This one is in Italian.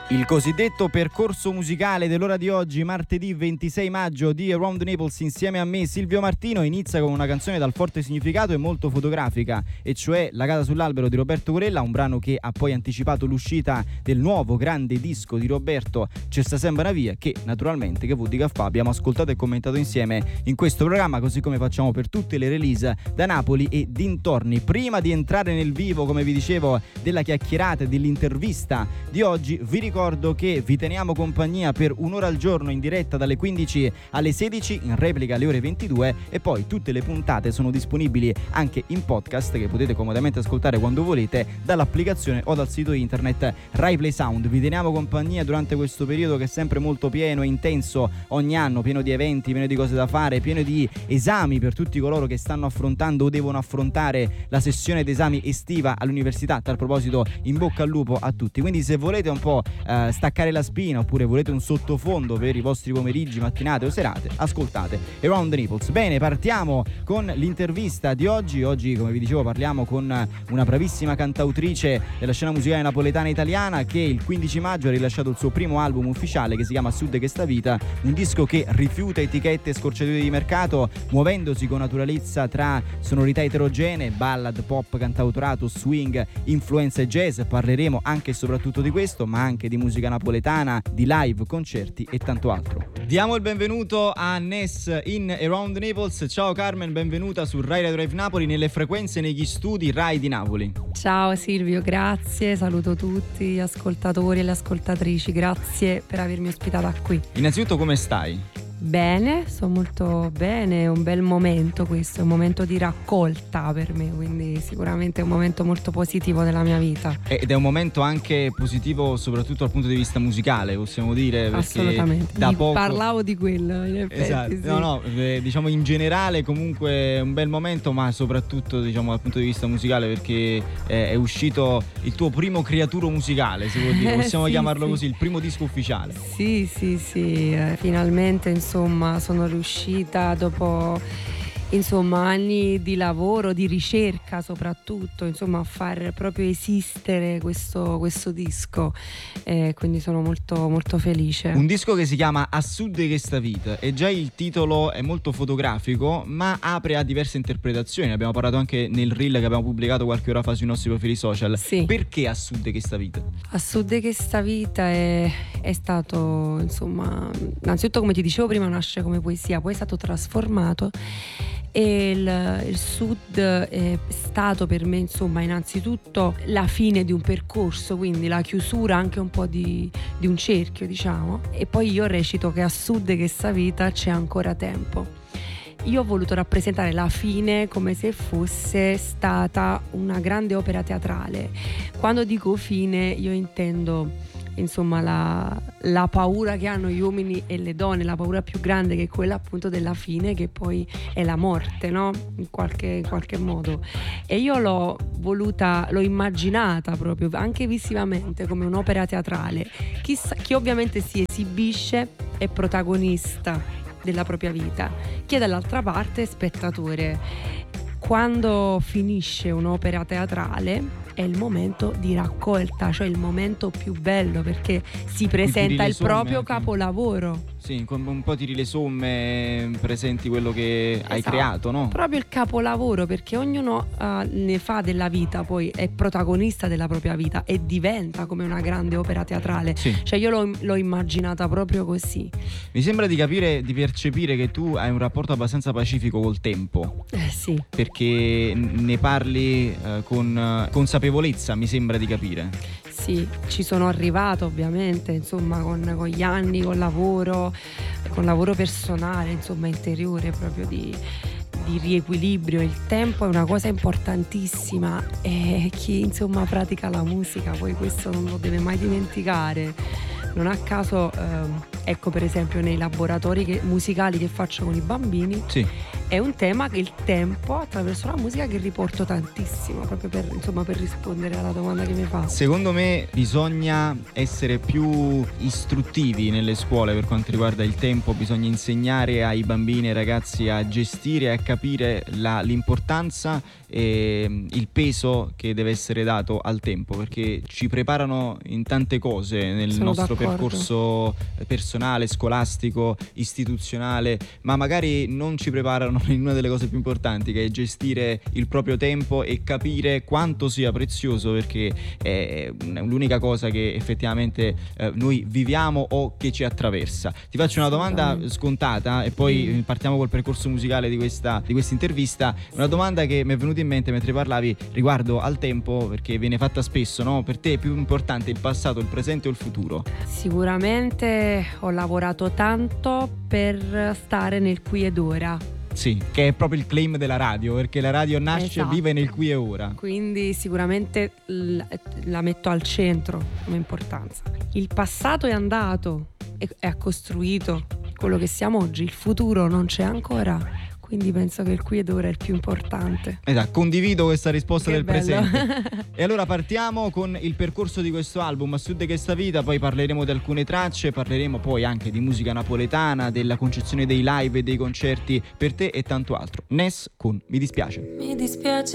Il cosiddetto percorso musicale dell'ora di oggi, martedì 26 maggio, di Around Naples insieme a me Silvio Martino, inizia con una canzone dal forte significato e molto fotografica, e cioè La casa sull'albero di Roberto Corella, un brano che ha poi anticipato l'uscita del nuovo grande disco di Roberto, C'è sta sembra via, che naturalmente, che vuol dire fa, abbiamo ascoltato e commentato insieme in questo programma, così come facciamo per tutte le release da Napoli e dintorni. Prima di entrare nel vivo, come vi dicevo, della chiacchierata e dell'intervista di oggi, vi ricordo che vi teniamo compagnia per un'ora al giorno in diretta dalle 15 alle 16, in replica alle ore 22, e poi tutte le puntate sono disponibili anche in podcast che potete comodamente ascoltare quando volete dall'applicazione o dal sito internet Rai Play Sound. Vi teniamo compagnia durante questo periodo che è sempre molto pieno e intenso ogni anno, pieno di eventi, pieno di cose da fare, pieno di esami per tutti coloro che stanno affrontando o devono affrontare la sessione d'esami estiva all'università. A tal proposito, in bocca al lupo a tutti. Quindi se volete un po' staccare la spina, oppure volete un sottofondo per i vostri pomeriggi, mattinate o serate, ascoltate Around Naples. Bene, partiamo con l'intervista di oggi. Oggi, come vi dicevo, parliamo con una bravissima cantautrice della scena musicale napoletana italiana che il 15 maggio ha rilasciato il suo primo album ufficiale che si chiama Sud che sta vita, un disco che rifiuta etichette e scorciatoie di mercato, muovendosi con naturalezza tra sonorità eterogenee, ballad, pop, cantautorato, swing, influenze jazz. Parleremo anche e soprattutto di questo, ma anche di musica napoletana, di live, concerti e tanto altro. Diamo il benvenuto a Ness in Around Naples. Ciao Carmen, benvenuta su Rai Radio Drive Napoli, nelle frequenze, negli studi Rai di Napoli. Ciao Silvio, grazie, saluto tutti gli ascoltatori e le ascoltatrici, grazie per avermi ospitata qui. Innanzitutto, come stai? Bene, sto molto bene, è un bel momento questo, è un momento di raccolta per me, quindi sicuramente è un momento molto positivo della mia vita. Ed è un momento anche positivo soprattutto dal punto di vista musicale, possiamo dire, perché assolutamente, da poco parlavo di quello in effetti. Esatto, sì. no, diciamo in generale comunque è un bel momento, ma soprattutto diciamo dal punto di vista musicale, perché è uscito il tuo primo creaturo musicale, si può dire, possiamo sì, chiamarlo sì. così, il primo disco ufficiale. Sì, finalmente insomma sono riuscita dopo anni di lavoro, di ricerca soprattutto, insomma, a far proprio esistere questo disco, quindi sono molto molto felice. Un disco che si chiama A Sud che sta vita, e già il titolo è molto fotografico ma apre a diverse interpretazioni. Abbiamo parlato anche nel reel che abbiamo pubblicato qualche ora fa sui nostri profili social. Sì. Perché A Sud che sta vita? A Sud che sta vita è stato, insomma, innanzitutto, come ti dicevo prima, nasce come poesia, poi è stato trasformato, e il Sud è stato per me, insomma, innanzitutto la fine di un percorso, quindi la chiusura anche un po' di un cerchio, diciamo. E poi io recito che a Sud che sta vita c'è ancora tempo. Io ho voluto rappresentare la fine come se fosse stata una grande opera teatrale. Quando dico fine io intendo, insomma, la paura che hanno gli uomini e le donne, la paura più grande, che è quella appunto della fine, che poi è la morte, no? In qualche modo. E io l'ho immaginata proprio anche visivamente come un'opera teatrale. Chi ovviamente si esibisce è protagonista della propria vita, chi è dall'altra parte è spettatore. Quando finisce un'opera teatrale è il momento di raccolta, cioè il momento più bello, perché si presenta il proprio anche capolavoro. Sì, un po' tiri le somme, presenti quello che hai creato, no? Proprio il capolavoro, perché ognuno ne fa della vita, poi è protagonista della propria vita e diventa come una grande opera teatrale. Sì. Cioè io l'ho immaginata proprio così. Mi sembra di capire, di percepire che tu hai un rapporto abbastanza pacifico col tempo. Sì. Perché ne parli con consapevolezza, mi sembra di capire. Sì, ci sono arrivata ovviamente, insomma, con gli anni, con lavoro personale, insomma, interiore, proprio di riequilibrio. Il tempo è una cosa importantissima e chi, insomma, pratica la musica poi questo non lo deve mai dimenticare. Non a caso, ecco, per esempio nei laboratori musicali che faccio con i bambini, sì, è un tema che il tempo attraverso la musica che riporto tantissimo, proprio per rispondere alla domanda che mi fa. Secondo me bisogna essere più istruttivi nelle scuole per quanto riguarda il tempo, bisogna insegnare ai bambini e ai ragazzi a gestire e a capire l'importanza e il peso che deve essere dato al tempo, perché ci preparano in tante cose nel Sono nostro d'accordo. percorso personale, scolastico, istituzionale, ma magari non ci preparano in una delle cose più importanti, che è gestire il proprio tempo e capire quanto sia prezioso, perché è l'unica cosa che effettivamente noi viviamo o che ci attraversa. Ti faccio una domanda scontata e poi partiamo col percorso musicale di questa intervista. Una domanda che mi è venuta in mente mentre parlavi riguardo al tempo, perché viene fatta spesso, no? Per te è più importante il passato, il presente o il futuro? Sicuramente ho lavorato tanto per stare nel qui ed ora. Sì, che è proprio il claim della radio, perché la radio nasce, Esatto. vive nel qui e ora. Quindi sicuramente la metto al centro come importanza. Il passato è andato e ha costruito quello che siamo oggi, il futuro non c'è ancora, quindi penso che il qui ed ora è il più importante. Esatto, condivido questa risposta Che del bello. presente. E allora partiamo con il percorso di questo album, A Sud che sta vita, poi parleremo di alcune tracce, parleremo poi anche di musica napoletana, della concezione dei live e dei concerti per te e tanto altro. Ness con Mi dispiace. Mi dispiace